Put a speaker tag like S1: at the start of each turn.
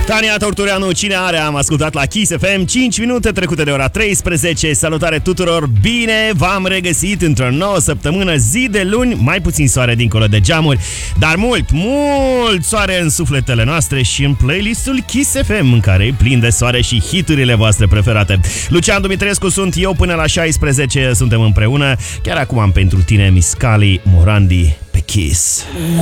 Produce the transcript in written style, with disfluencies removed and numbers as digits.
S1: Tania Tortureanu, cine are? Am ascultat la Kiss FM, 5 minute trecute de ora 13. Salutare tuturor, bine v-am regăsit într-o nouă săptămână, zi de luni, mai puțin soare dincolo de geamuri, dar mult soare în sufletele noastre și în playlistul Kiss FM, în care e plin de soare și hiturile voastre preferate. Lucian Dumitrescu sunt eu, până la 16 suntem împreună. Chiar acum am pentru tine Miscali Morandi pe Kiss.